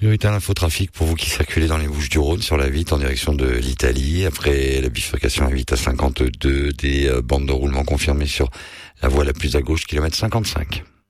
Priorité à l'infotrafic pour vous qui circulez dans les Bouches-du-Rhône sur la 8 en direction de l'Italie. Après la bifurcation A8 à 52, des bandes de roulement confirmées sur la voie la plus à gauche, kilomètre 55.